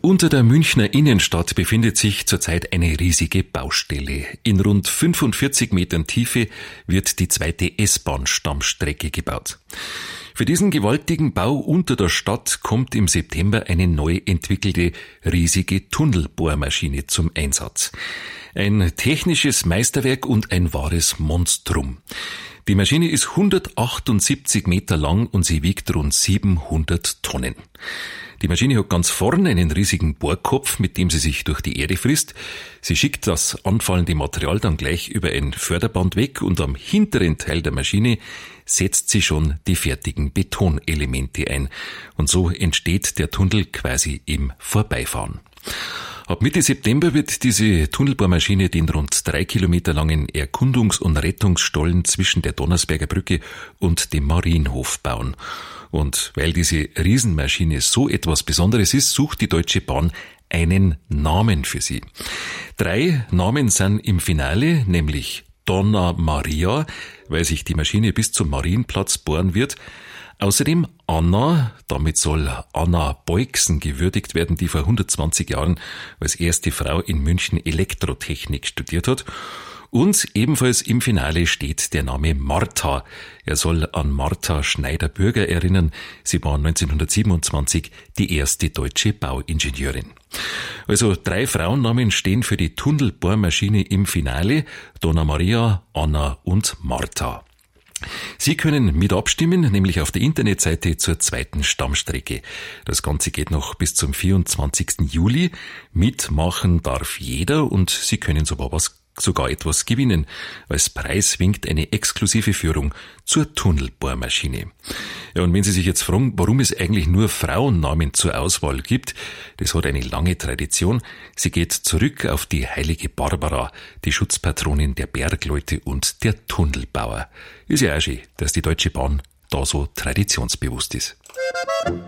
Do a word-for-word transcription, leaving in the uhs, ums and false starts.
Unter der Münchner Innenstadt befindet sich zurzeit eine riesige Baustelle. In rund fünfundvierzig Metern Tiefe wird die zweite S-Bahn-Stammstrecke gebaut. Für diesen gewaltigen Bau unter der Stadt kommt im September eine neu entwickelte riesige Tunnelbohrmaschine zum Einsatz. Ein technisches Meisterwerk und ein wahres Monstrum. Die Maschine ist hundertachtundsiebzig Meter lang und sie wiegt rund siebenhundert Tonnen. Die Maschine hat ganz vorne einen riesigen Bohrkopf, mit dem sie sich durch die Erde frisst. Sie schickt das anfallende Material dann gleich über ein Förderband weg und am hinteren Teil der Maschine setzt sie schon die fertigen Betonelemente ein. Und so entsteht der Tunnel quasi im Vorbeifahren. Ab Mitte September wird diese Tunnelbohrmaschine den rund drei Kilometer langen Erkundungs- und Rettungsstollen zwischen der Donnersberger Brücke und dem Marienhof bauen. Und weil diese Riesenmaschine so etwas Besonderes ist, sucht die Deutsche Bahn einen Namen für sie. Drei Namen sind im Finale, nämlich Donna Maria, weil sich die Maschine bis zum Marienplatz bohren wird. Außerdem Anna, damit soll Anna Beuksen gewürdigt werden, die vor hundertzwanzig Jahren als erste Frau in München Elektrotechnik studiert hat. Und ebenfalls im Finale steht der Name Martha. Er soll an Martha Schneider-Bürger erinnern. Sie war neunzehnhundertsiebenundzwanzig die erste deutsche Bauingenieurin. Also drei Frauennamen stehen für die Tunnelbohrmaschine im Finale: Donna Maria, Anna und Martha. Sie können mit abstimmen, nämlich auf der Internetseite zur zweiten Stammstrecke. Das Ganze geht noch bis zum vierundzwanzigsten Juli. Mitmachen darf jeder und Sie können sogar was sogar etwas gewinnen. Als Preis winkt eine exklusive Führung zur Tunnelbohrmaschine. Ja, und wenn Sie sich jetzt fragen, warum es eigentlich nur Frauennamen zur Auswahl gibt, das hat eine lange Tradition. Sie geht zurück auf die heilige Barbara, die Schutzpatronin der Bergleute und der Tunnelbauer. Ist ja auch schön, dass die Deutsche Bahn da so traditionsbewusst ist.